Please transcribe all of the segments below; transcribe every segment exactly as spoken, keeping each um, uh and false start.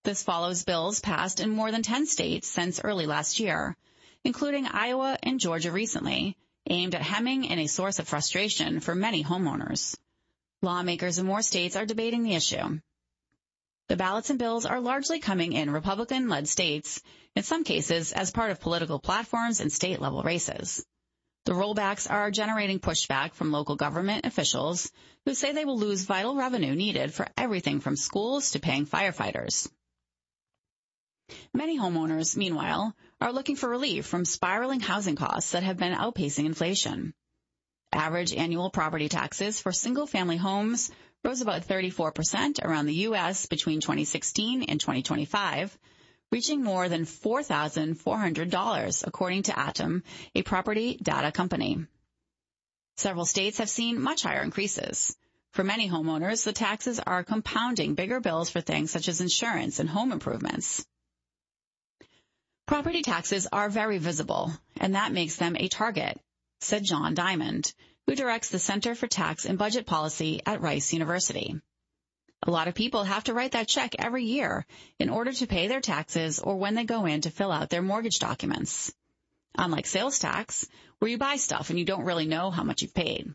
This follows bills passed in more than ten states since early last year, including Iowa and Georgia recently, aimed at hemming in a source of frustration for many homeowners. Lawmakers in more states are debating the issue. The ballots and bills are largely coming in Republican-led states, in some cases as part of political platforms and state-level races. The rollbacks are generating pushback from local government officials who say they will lose vital revenue needed for everything from schools to paying firefighters. Many homeowners, meanwhile, are looking for relief from spiraling housing costs that have been outpacing inflation. Average annual property taxes for single-family homes rose about thirty-four percent around the U S between twenty sixteen and twenty twenty-five, reaching more than four thousand four hundred dollars, according to Atom, a property data company. Several states have seen much higher increases. For many homeowners, the taxes are compounding bigger bills for things such as insurance and home improvements. Property taxes are very visible, and that makes them a target, said John Diamond, who directs the Center for Tax and Budget Policy at Rice University. A lot of people have to write that check every year in order to pay their taxes or when they go in to fill out their mortgage documents. Unlike sales tax, where you buy stuff and you don't really know how much you've paid.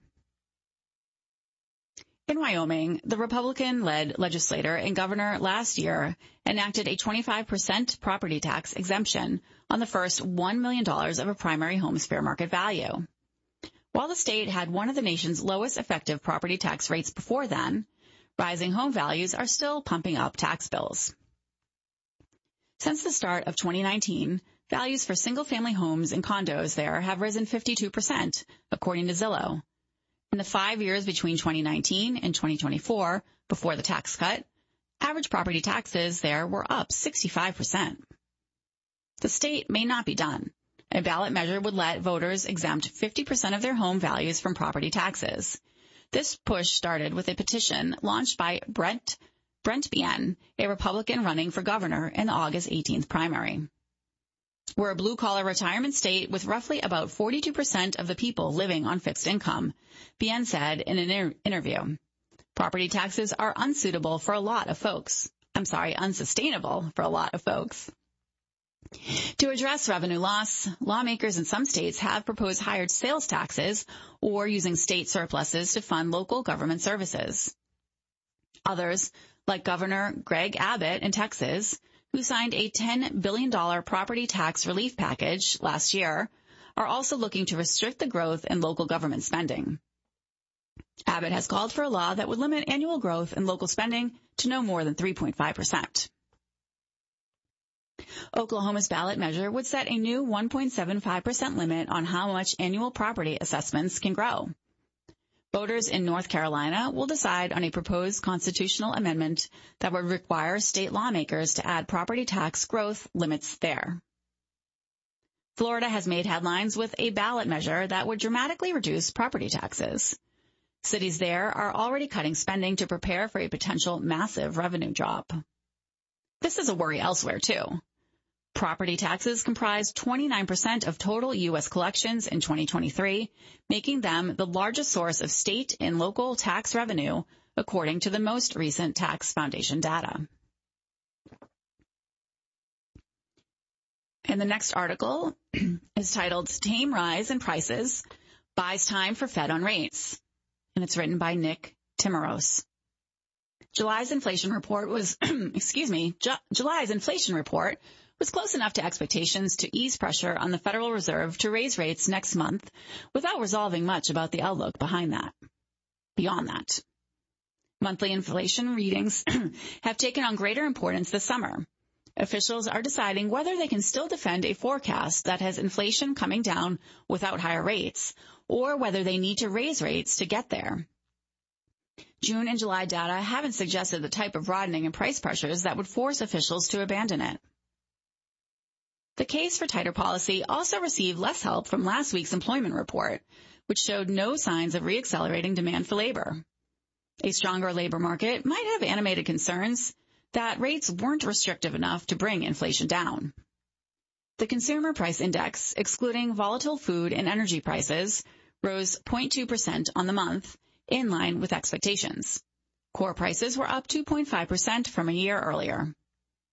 In Wyoming, the Republican-led legislator and governor last year enacted a twenty-five percent property tax exemption on the first one million dollars of a primary home's fair market value. While the state had one of the nation's lowest effective property tax rates before then, rising home values are still pumping up tax bills. Since the start of twenty nineteen, values for single-family homes and condos there have risen fifty-two percent, according to Zillow. In the five years between twenty nineteen and twenty twenty-four, before the tax cut, average property taxes there were up sixty-five percent. The state may not be done. A ballot measure would let voters exempt fifty percent of their home values from property taxes. This push started with a petition launched by Brent, Brent Bien, a Republican running for governor in the August eighteenth primary. We're a blue-collar retirement state with roughly about forty-two percent of the people living on fixed income, Bien said in an inter- interview. Property taxes are unsuitable for a lot of folks. I'm sorry, unsustainable for a lot of folks. To address revenue loss, lawmakers in some states have proposed higher sales taxes or using state surpluses to fund local government services. Others, like Governor Greg Abbott in Texas, who signed a ten billion dollars property tax relief package last year, are also looking to restrict the growth in local government spending. Abbott has called for a law that would limit annual growth in local spending to no more than three point five percent. Oklahoma's ballot measure would set a new one point seven five percent limit on how much annual property assessments can grow. Voters in North Carolina will decide on a proposed constitutional amendment that would require state lawmakers to add property tax growth limits there. Florida has made headlines with a ballot measure that would dramatically reduce property taxes. Cities there are already cutting spending to prepare for a potential massive revenue drop. This is a worry elsewhere, too. Property taxes comprised twenty-nine percent of total U S collections in twenty twenty-three, making them the largest source of state and local tax revenue, according to the most recent Tax Foundation data. And the next article is titled Tame Rise in Prices, Buys Time for Fed on Rates, and it's written by Nick Timmeros. July's inflation report was, excuse me, Ju- July's inflation report was close enough to expectations to ease pressure on the Federal Reserve to raise rates next month without resolving much about the outlook behind that. Beyond that, monthly inflation readings have taken on greater importance this summer. Officials are deciding whether they can still defend a forecast that has inflation coming down without higher rates, or whether they need to raise rates to get there. June and July data haven't suggested the type of broadening in price pressures that would force officials to abandon it. The case for tighter policy also received less help from last week's employment report, which showed no signs of reaccelerating demand for labor. A stronger labor market might have animated concerns that rates weren't restrictive enough to bring inflation down. The Consumer Price Index, excluding volatile food and energy prices, rose zero point two percent on the month, in line with expectations. Core prices were up two point five percent from a year earlier.